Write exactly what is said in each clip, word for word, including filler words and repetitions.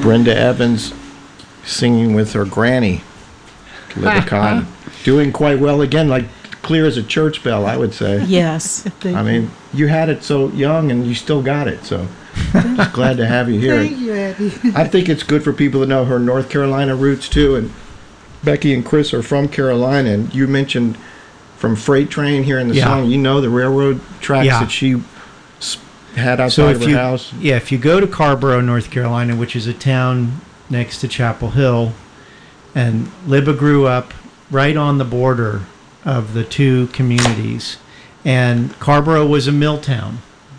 Brenda Evans singing with her granny, Libba Cotton. Doing quite well again, like clear as a church bell, I would say. Yes. I mean, you had it so young and you still got it, so just glad to have you here. Thank you, Eddie. I think it's good for people to know her North Carolina roots too, and Becky and Chris are from Carolina, and you mentioned from Freight Train here in the Yeah. song, you know the railroad tracks Yeah. that she s- had outside So of if her you, house. yeah, if you go to Carrboro, North Carolina, which is a town next to Chapel Hill, and Libba grew up right on the border of the two communities, and Carrboro was a mill town,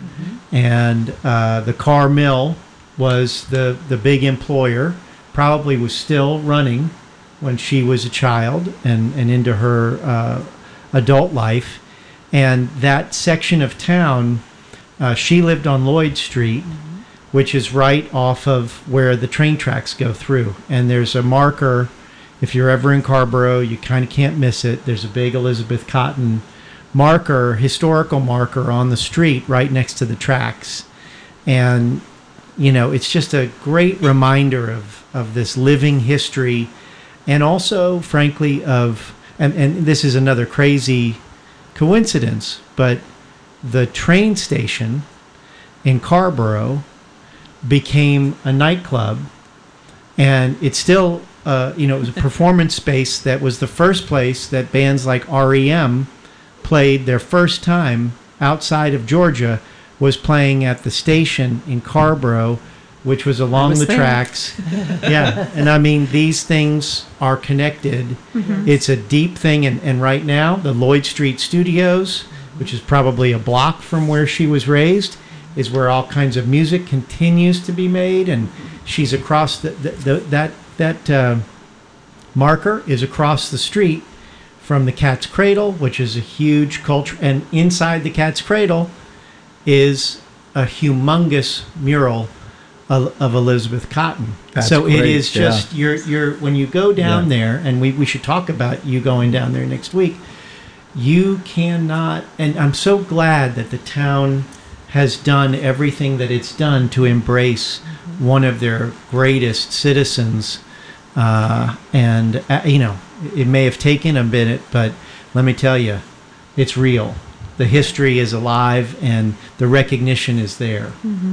and uh, the Carr Mill was the the big employer. Probably was still running when she was a child and and into her uh, adult life, and that section of town. Uh, she lived on Lloyd Street, which is right off of where the train tracks go through. And there's a marker. If you're ever in Carrboro, you kind of can't miss it. There's a big Elizabeth Cotton marker, historical marker on the street right next to the tracks. And, you know, it's just a great reminder of, of this living history, and also, frankly, of, and, and this is another crazy coincidence, but the train station in Carrboro became a nightclub, and it's still, uh, you know, it was a performance space that was the first place that bands like R E M played their first time outside of Georgia, was playing at the station in Carrboro, which was along was the there. tracks. Yeah, and I mean, these things are connected. Mm-hmm. It's a deep thing, and, and right now, the Lloyd Street Studios, which is probably a block from where she was raised, is where all kinds of music continues to be made, and she's across the, the, the that that uh, marker is across the street from the Cat's Cradle, which is a huge culture, and inside the Cat's Cradle is a humongous mural of, of Elizabeth Cotton. That's so it great, is yeah. just you're you're when you go down Yeah. there, and we, we should talk about you going down there next week. You cannot, and I'm so glad that the town has done everything that it's done to embrace one of their greatest citizens. Uh, and, uh, you know, it may have taken a minute, but let me tell you, it's real. The history is alive, and the recognition is there.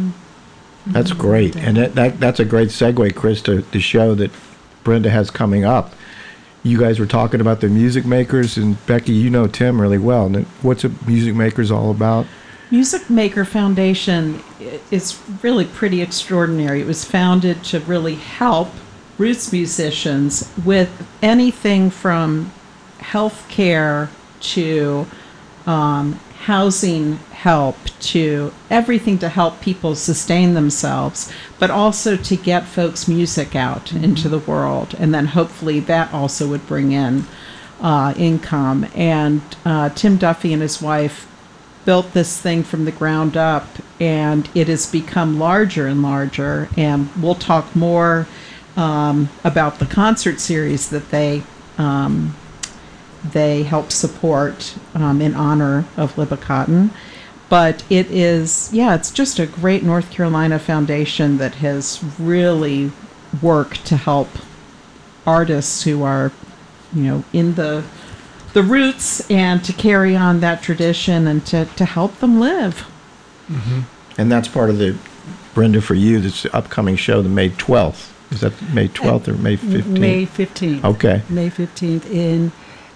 That's great, and that, that that's a great segue, Chris, to the show that Brenda has coming up. You guys were talking about the Music Makers, and Becky, you know Tim really well. And what's a Music Makers all about? Music Maker Foundation i- is really pretty extraordinary. It was founded to really help roots musicians with anything from health care to um, housing help to everything to help people sustain themselves, but also to get folks' music out into the world. And then hopefully that also would bring in uh, income. And uh, Tim Duffy and his wife built this thing from the ground up, and it has become larger and larger. And we'll talk more um, about the concert series that they um, they help support um, in honor of Libba Cotton. But it is, yeah, it's just a great North Carolina foundation that has really worked to help artists who are, you know, in the the roots, and to carry on that tradition and to, to help them live. And that's part of the Brenda for You, this upcoming show, the May twelfth. Is that May twelfth or May fifteenth? May fifteenth. Okay. May fifteenth. And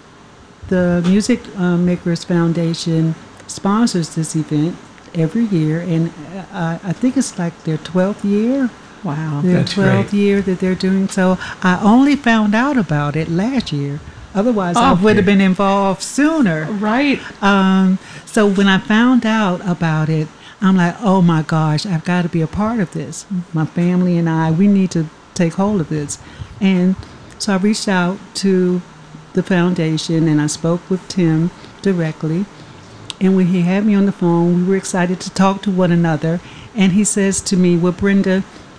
the Music uh, Makers Foundation sponsors this event every year, and uh, I think it's like their twelfth year. Wow. Their That's twelfth great. year that they're doing. So I only found out about it last year. Otherwise, I Oh. would have been involved sooner. Right. Um, so when I found out about it, I'm like, oh my gosh, I've got to be a part of this. My family and I, we need to take hold of this. And so I reached out to the foundation, and I spoke with Tim directly. And when he had me on the phone, we were excited to talk to one another. And he says to me, well, Brenda,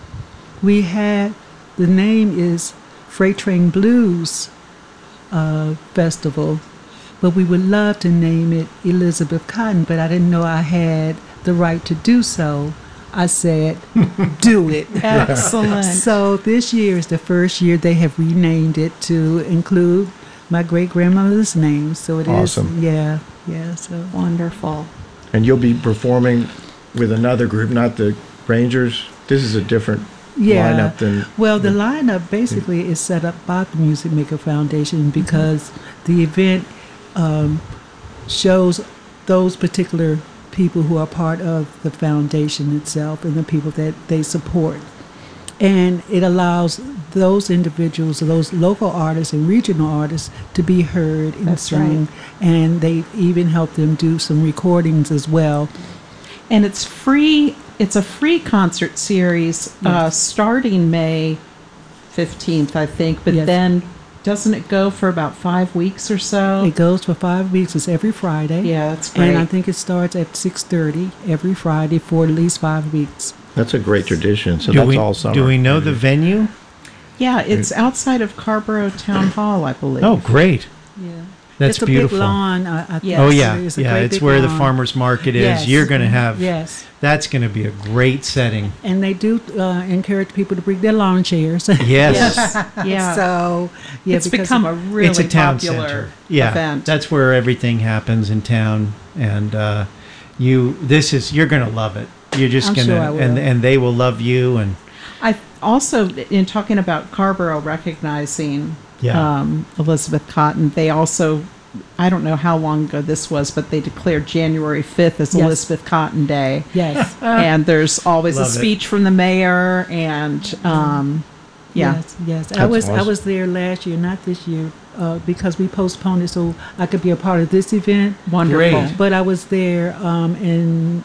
we had, the name is Freight Train Blues uh, Festival, but we would love to name it Elizabeth Cotton, but I didn't know I had the right to do so. I said, do it. Excellent. So this year is the first year they have renamed it to include my great grandmother's name. So it is, Awesome. yeah, yeah. So Wonderful. And you'll be performing with another group, not the Rangers. This is a different yeah. lineup than. Well, the lineup basically is set up by the Music Maker Foundation because the event um, shows those particular people who are part of the foundation itself and the people that they support. And it allows those individuals, those local artists and regional artists to be heard and That's sung. right. And they even help them do some recordings as well. And it's free. It's a free concert series uh, starting May fifteenth, I think. But Yes. then doesn't it go for about five weeks or so? It goes for five weeks. It's every Friday. Yeah, that's great. And I think it starts at six thirty every Friday for at least five weeks. That's a great tradition. So do that's we all summer. do we know the venue? Yeah, it's outside of Carrboro Town Hall, I believe. Oh, great. Yeah. That's it's a beautiful. big lawn. I, I think. Yes. Oh yeah, It's a yeah. great It's big where the lawn. farmers market is. Yes. You're going to have. Yes. That's going to be a great setting. And they do uh, encourage people to bring their lawn chairs. Yes. Yeah. So, yeah, it's because become a really it's a town popular center. Yeah, event. that's where everything happens in town, and uh, you. This is you're going to love it. You're just I'm going sure to, I will. and and they will love you. And I also, in talking about Carrboro recognizing Yeah. um, Elizabeth Cotton, they also, I don't know how long ago this was, but they declared January fifth as Yes. Elizabeth Cotton Day. yes. And there's always a Love it. speech from the mayor, and um, yeah. Yes, yes. I That's was I awesome. was there last year, not this year, uh, because we postponed it so I could be a part of this event. Wonderful. Great. But I was there um, in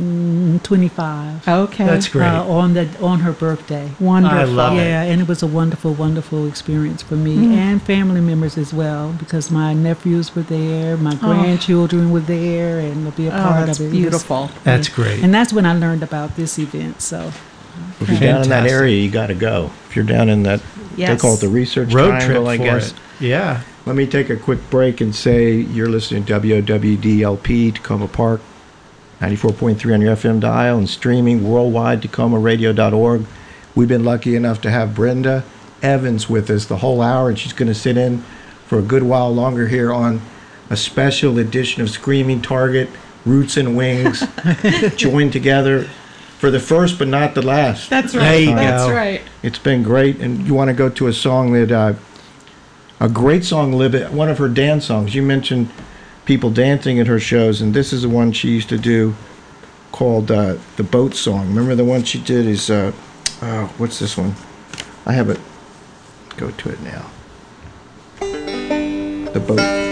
mm, twenty-five. Okay. That's great. Uh, on the on her birthday. Wonderful. I love it. Yeah, and it was a wonderful, wonderful experience for me Mm. and family members as well, because my nephews were there, my grandchildren were there, and to be a Oh, part that's of it. It was- beautiful. that's great. And that's when I learned about this event. So If you're down in that Fantastic. area, you got to go. If you're down in that, they Yes. call it the research Road triangle, trip I for guess. it. Yeah. Let me take a quick break and say you're listening to W O W D L P, Tacoma Park, ninety-four point three on your F M dial, and streaming worldwide, tacoma radio dot org. We've been lucky enough to have Brenda Evans with us the whole hour, and she's going to sit in for a good while longer here on a special edition of Screaming Target, Roots and Wings, joined together for the first but not the last. That's There right. you That's go. right. It's been great, and you want to go to a song that, uh, a great song, Libet, one of her dance songs. You mentioned people dancing at her shows, and this is the one she used to do called uh, the Boat Song. Remember the one she did is, uh, oh, what's this one? I have it. Go to it now. The Boat.